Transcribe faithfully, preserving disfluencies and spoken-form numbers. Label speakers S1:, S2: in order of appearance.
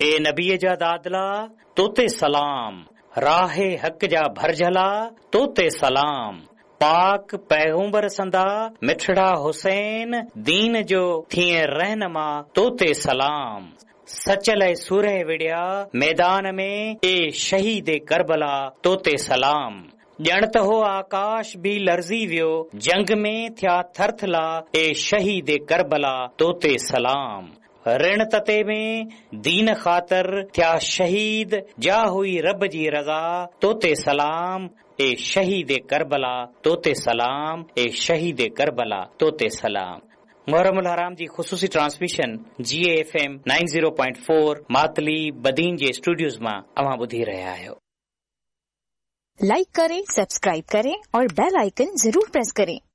S1: ए नबीअ जा दादला तोते सलाम, राहे हक़ जा भरझला तोते सलाम, पाक पैगंबर संदा मिठड़ा हुसैन दीन जो थिए रहनमा तोते सलाम, सचल सूरह विड़िया मैदान में ए शहीद करबला तोते सलाम, ॼणत हो आकाश भी लर्ज़ी वियो जंग में थिया थरथला ए शहीद करबला तोते सलाम, ऋण तते में दीन ख़ातिर थिया शहीद जा हुई रब जी रज़ा तोते सलाम, ए शहीद करबला तोते सलाम, ए शहीद करबला तोते सलाम। मुहर्रमुल हराम जी ख़ुसूसी ट्रांसमिशन जी F M ninety point four Matali Badin जे स्टूडियोज़ मां अवां ॿुधी रहिया आहियो।
S2: लाइक करें, सब्सक्राइब करें और बेल आइकन जरूर प्रेस करें।